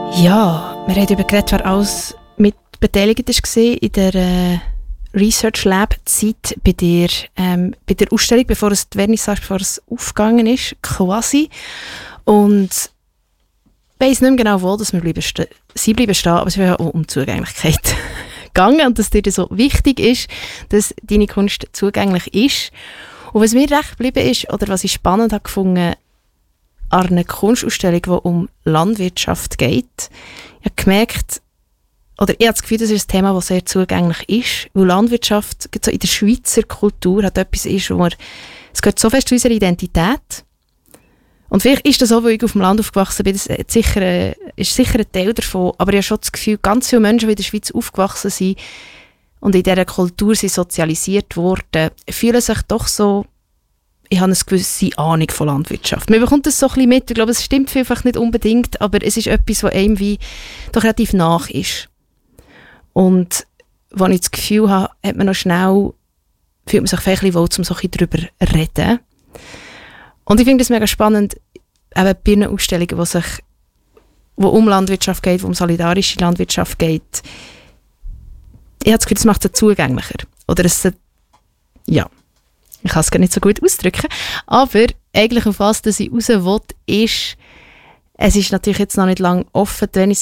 Ja, wir haben darüber geredet, wer alles mit beteiligt war in der Research Lab Zeit bei der Ausstellung, bevor es die Vernissage, bevor es aufgegangen ist, quasi. Und ich weiss nicht mehr genau, wo dass wir bleiben stehen, aber es wird ja auch um Zugänglichkeit gegangen und dass es dir so wichtig ist, dass deine Kunst zugänglich ist. Und was mir recht geblieben ist, oder was ich spannend habe gefunden, an einer Kunstausstellung, die um Landwirtschaft geht, ich habe gemerkt, oder ich habe das Gefühl, das ist ein Thema, das sehr zugänglich ist, weil Landwirtschaft so in der Schweizer Kultur hat etwas ist, wo es gehört so fest zu unserer Identität. Und vielleicht ist das auch, weil ich auf dem Land aufgewachsen bin, das ist sicher ein Teil davon, aber ich habe schon das Gefühl, ganz viele Menschen, die in der Schweiz aufgewachsen sind und in dieser Kultur sind sozialisiert worden, fühlen sich doch so, ich habe eine gewisse Ahnung von Landwirtschaft. Man bekommt das so ein bisschen mit. Ich glaube, es stimmt vielfach nicht unbedingt, aber es ist etwas, was einem wie doch relativ nach ist. Und wenn ich das Gefühl habe, fühlt man sich vielleicht ein bisschen wohl, um so ein bisschen darüber zu reden. Und ich finde es mega spannend, eben bei einer Ausstellung, wo um Landwirtschaft geht, wo um solidarische Landwirtschaft geht. Ich habe das Gefühl, das macht es zugänglicher. Oder ja. Ich kann es gar nicht so gut ausdrücken, aber eigentlich auf was dass ich raus will, ist, es ist natürlich jetzt noch nicht lange offen, wenn ich